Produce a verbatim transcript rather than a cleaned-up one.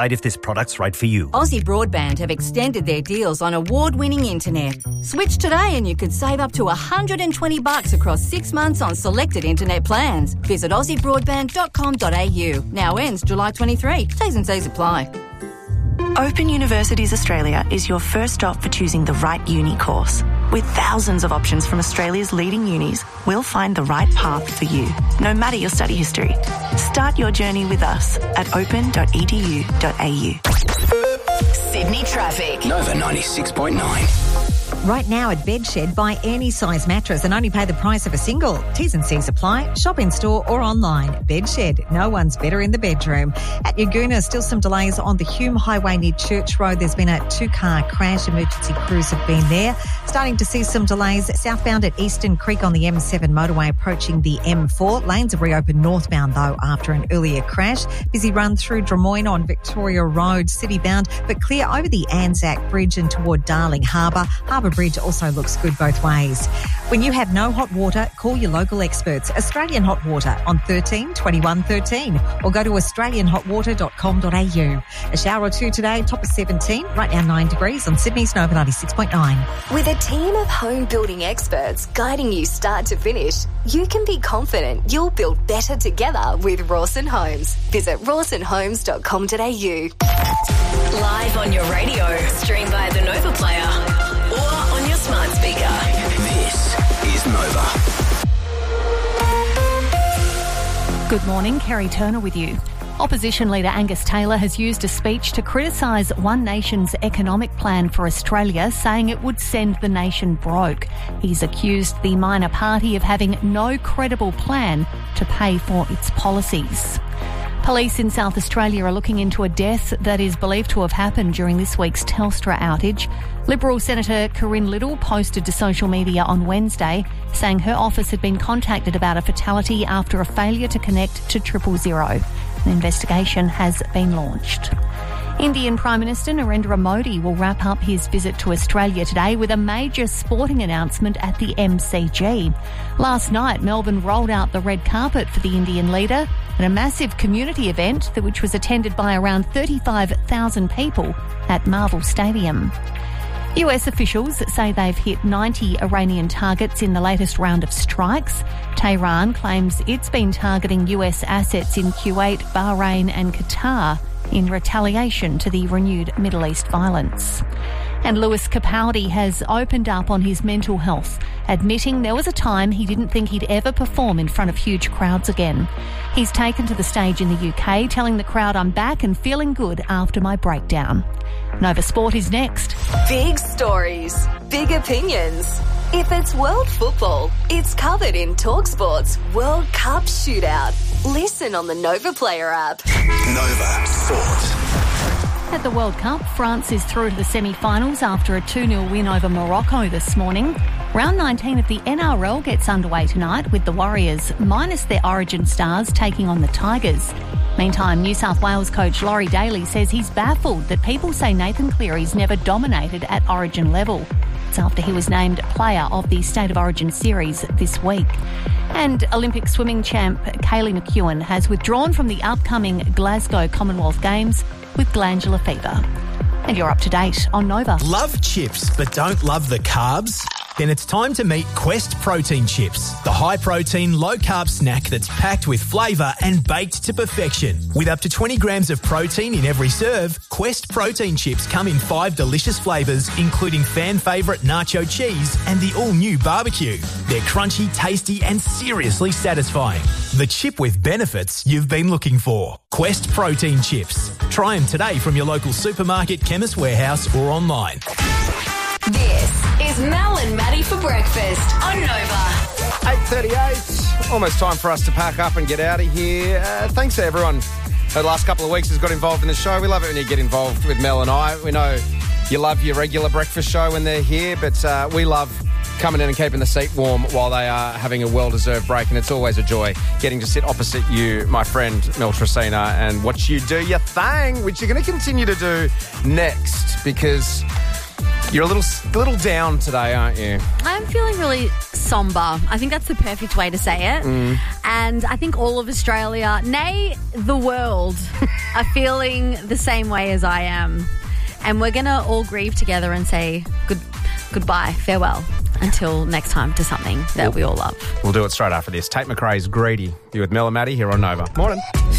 Decide if this product's right for you. Aussie Broadband have extended their deals on award-winning internet. Switch today and you could save up to one hundred twenty bucks across six months on selected internet plans. Visit aussie broadband dot com dot a u. Now ends July twenty-third. T's and C's apply. Open Universities Australia is your first stop for choosing the right uni course. With thousands of options from Australia's leading unis, we'll find the right path for you, no matter your study history. Start your journey with us at open dot e d u dot a u. Sydney traffic. Nova ninety-six point nine. Right now at Bedshed, buy any size mattress and only pay the price of a single. T's and C's apply. Shop in store or online. Bedshed, no one's better in the bedroom. At Yagoona, still some delays on the Hume Highway near Church Road. There's been a two-car crash. Emergency crews have been there. Starting to see some delays southbound at Eastern Creek on the M seven motorway approaching the M four. Lanes have reopened northbound, though, after an earlier crash. Busy run through Drummoyne on Victoria Road, city-bound, but clear over the Anzac Bridge and toward Darling Harbour. Harbour Bridge also looks good both ways. When you have no hot water, call your local experts. Australian Hot Water on thirteen twenty-one thirteen or go to australian hot water dot com dot a u. A shower or two today, top of seventeen, right now nine degrees on Sydney's Nova ninety-six point nine. With a team of home building experts guiding you start to finish, you can be confident you'll build better together with Rawson Homes. Visit rawson homes dot com dot a u. Live on your radio, stream via the Nova Player or on your smart speaker. This is Nova. Good morning, Kerry Turner with you. Opposition leader Angus Taylor has used a speech to criticise One Nation's economic plan for Australia, saying it would send the nation broke. He's accused the minor party of having no credible plan to pay for its policies. Police in South Australia are looking into a death that is believed to have happened during this week's Telstra outage. Liberal Senator Corinne Little posted to social media on Wednesday saying her office had been contacted about a fatality after a failure to connect to triple zero. An investigation has been launched. Indian Prime Minister Narendra Modi will wrap up his visit to Australia today with a major sporting announcement at the M C G. Last night, Melbourne rolled out the red carpet for the Indian leader at a massive community event that which was attended by around thirty-five thousand people at Marvel Stadium. U S officials say they've hit ninety Iranian targets in the latest round of strikes. Tehran claims it's been targeting U S assets in Kuwait, Bahrain and Qatar in retaliation to the renewed Middle East violence. And Lewis Capaldi has opened up on his mental health, admitting there was a time he didn't think he'd ever perform in front of huge crowds again. He's taken to the stage in the U K, telling the crowd, "I'm back and feeling good after my breakdown." Nova Sport is next. Big stories, big opinions. If it's world football, it's covered in TalkSport's World Cup Shootout. Listen on the Nova Player app. Nova Sport. At the World Cup, France is through to the semi-finals after a two nil win over Morocco this morning. Round nineteen of the N R L gets underway tonight with the Warriors, minus their Origin stars, taking on the Tigers. Meantime, New South Wales coach Laurie Daly says he's baffled that people say Nathan Cleary's never dominated at Origin level. It's after he was named player of the State of Origin series this week. And Olympic swimming champ Kaylee McEwen has withdrawn from the upcoming Glasgow Commonwealth Games with glandular fever. And you're up to date on Nova. Love chips but don't love the carbs? Then it's time to meet Quest Protein Chips, the high-protein, low-carb snack that's packed with flavour and baked to perfection. With up to twenty grams of protein in every serve, Quest Protein Chips come in five delicious flavours, including fan favourite nacho cheese and the all-new barbecue. They're crunchy, tasty and seriously satisfying. The chip with benefits you've been looking for. Quest Protein Chips. Try them today from your local supermarket, Chemist Warehouse or online. This is Mel and Maddie for breakfast on Nova. eight thirty-eight, almost time for us to pack up and get out of here. Uh, thanks to everyone who the last couple of weeks has got involved in the show. We love it when you get involved with Mel and I. We know you love your regular breakfast show when they're here, but uh, we love coming in and keeping the seat warm while they are having a well-deserved break, and it's always a joy getting to sit opposite you, my friend Mel Tresina, and watch you do your thing, which you're going to continue to do next, because you're a little little down today, aren't you? I'm feeling really somber. I think that's the perfect way to say it. Mm. And I think all of Australia, nay, the world, are feeling the same way as I am. And we're going to all grieve together and say good, goodbye, farewell, until next time to something that we all love. We'll do it straight after this. Tate McRae's Greedy. You with Mel and Maddie here on Nova. Morning.